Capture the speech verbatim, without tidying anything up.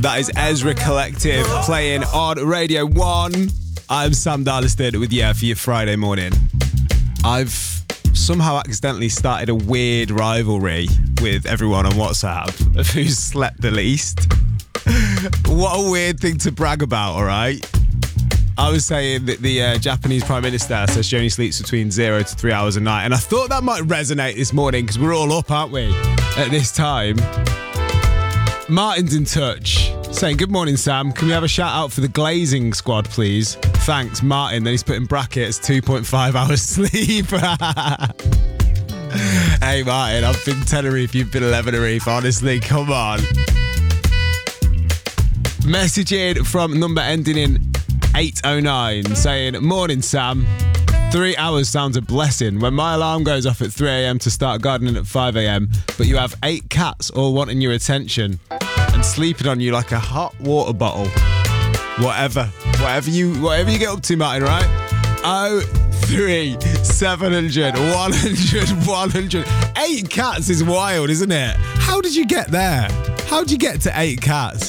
That is Ezra Collective playing on Radio one. I'm Sam Darliston with you for your Friday morning. I've somehow accidentally started a weird rivalry with everyone on WhatsApp of who's slept the least. What a weird thing to brag about, all right? I was saying that the uh, Japanese Prime Minister says she only sleeps between zero to three hours a night, and I thought that might resonate this morning because we're all up, aren't we, at this time? Martin's in touch, saying, good morning, Sam. Can we have a shout out for the glazing squad, please? Thanks, Martin. Then he's put in brackets two point five hours sleep. Hey, Martin, I've been Tenerife, you've been Tenerife. Honestly, come on. Message in from number ending in eight oh nine saying, morning, Sam. Three hours sounds a blessing. When my alarm goes off at three a.m. to start gardening at five a.m, but you have eight cats all wanting your attention and sleeping on you like a hot water bottle. Whatever. Whatever you whatever you get up to, Martin, right? Oh three seven hundred one hundred one hundred Eight cats is wild, isn't it? How did you get there? How did you get to eight cats?